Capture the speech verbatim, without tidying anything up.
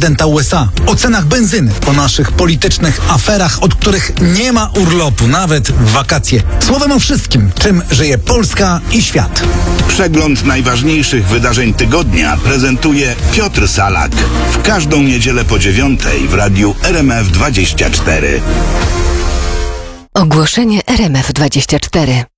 prezydenta U S A, o cenach benzyny, o naszych politycznych aferach, od których nie ma urlopu, nawet w wakacje. Słowem o wszystkim, czym żyje Polska i świat. Przegląd najważniejszych wydarzeń tygodnia prezentuje Piotr Salak. W każdą niedzielę po dziewiątej w radiu R M F dwadzieścia cztery. Ogłoszenie R M F dwadzieścia cztery.